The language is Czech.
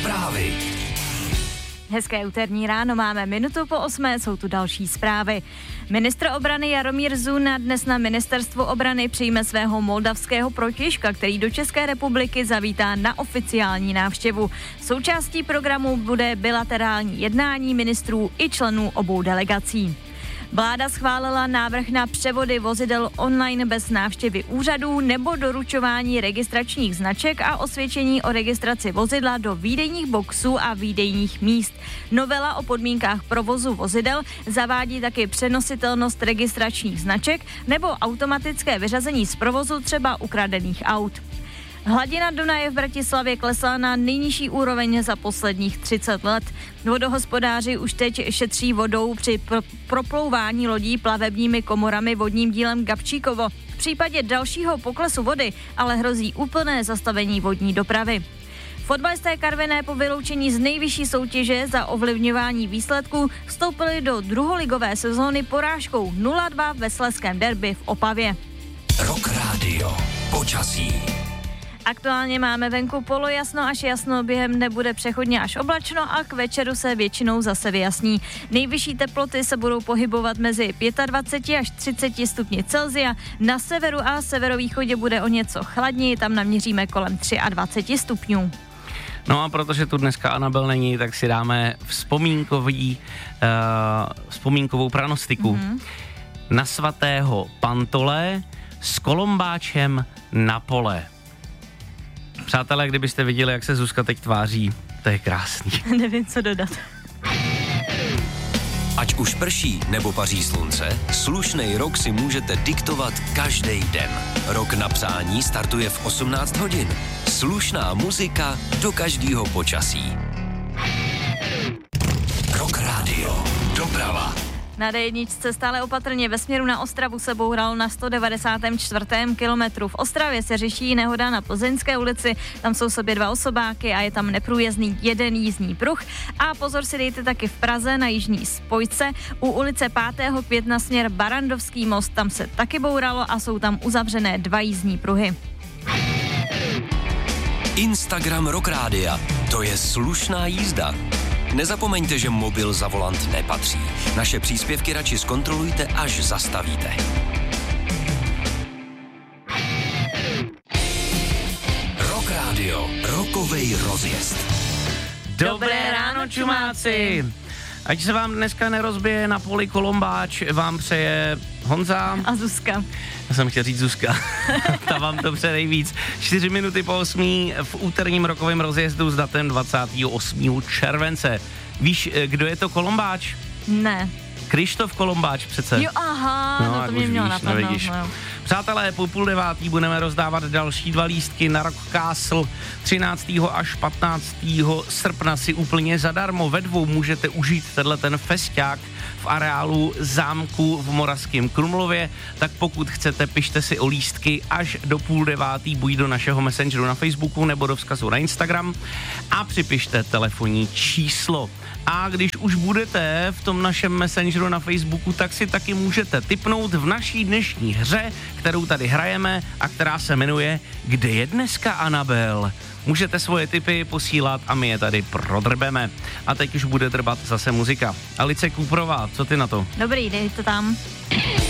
Zprávy. Hezké úterní ráno, máme 7:08, jsou tu další zprávy. Ministr obrany Jaromír Zuna dnes na ministerstvu obrany přijme svého moldavského protějška, který do České republiky zavítá na oficiální návštěvu. Součástí programu bude bilaterální jednání ministrů i členů obou delegací. Vláda schválila návrh na převody vozidel online bez návštěvy úřadů nebo doručování registračních značek a osvědčení o registraci vozidla do výdejních boxů a výdejních míst. Novela o podmínkách provozu vozidel zavádí taky přenositelnost registračních značek nebo automatické vyřazení z provozu třeba ukradených aut. Hladina Dunaje v Bratislavě klesla na nejnižší úroveň za posledních 30 let. Vodohospodáři už teď šetří vodou při proplouvání lodí plavebními komorami vodním dílem Gabčíkovo. V případě dalšího poklesu vody ale hrozí úplné zastavení vodní dopravy. Fotbalisté Karviné po vyloučení z nejvyšší soutěže za ovlivňování výsledků vstoupili do druholigové sezóny porážkou 0-2 ve slezském derby v Opavě. Rock Radio. Počasí. Aktuálně máme venku polojasno až jasno, během dne bude přechodně až oblačno a k večeru se většinou zase vyjasní. Nejvyšší teploty se budou pohybovat mezi 25 až 30 stupni Celsia, na severu a severovýchodě bude o něco chladněji, tam naměříme kolem 23 stupňů. No a protože tu dneska Anabel není, tak si dáme vzpomínkovou pranostiku. Na svatého Pantole s kolombáčem na pole. Přátelé, kdybyste viděli, jak se Zuzka teď tváří, to je krásný. Nevím, co dodat. Ať už prší nebo paří slunce, slušnej rok si můžete diktovat každý den. Rok na přání startuje v 18 hodin. Slušná muzika do každého počasí. Rock Radio. Doprava. Na D1 stále opatrně ve směru na Ostravu se boural na 194. kilometru. V Ostravě se řeší nehoda na Plzeňské ulici, tam jsou sobě 2 osobáky a je tam neprůjezdný jeden jízdní pruh. A pozor si dejte taky v Praze na jižní spojce. U ulice 5. května směr Barandovský most, tam se taky bouralo a jsou tam uzavřené 2 jízdní pruhy. Instagram Rock Rádia. To je slušná jízda. Nezapomeňte, že mobil za volant nepatří. Naše příspěvky radši zkontrolujte, až zastavíte. Rock Radio. Rokovej rozjezd. Dobré ráno, čumáci! Ať se vám dneska nerozbije na poli kolombáč, vám přeje Honza a Zuzka. Já jsem chtěl říct Zuzka. Ta vám to přeje nejvíc. 4 minuty po 8 v úterním rokovém rozjezdu s datem 28. července. Víš, kdo je to kolombáč? Ne. Krištof Kolombáč přece. Jo, aha, no to mě mělo napadnout. No. Přátelé, po 8:30 budeme rozdávat další 2 lístky na Rock Castle. 13. až 15. srpna si úplně zadarmo ve 2 můžete užít ten festiák v areálu zámku v Moravském Krumlově. Tak pokud chcete, pište si o lístky až do 8:30 buď do našeho messengeru na Facebooku nebo do vzkazu na Instagram a připište telefonní číslo. A když už budete v tom našem messengeru na Facebooku, tak si taky můžete tipnout v naší dnešní hře, kterou tady hrajeme a která se jmenuje Kde je dneska Anabel? Můžete svoje tipy posílat a my je tady prodrbeme. A teď už bude drbat zase muzika. Alice Kůprová, co ty na to? Dobrý, dej to tam.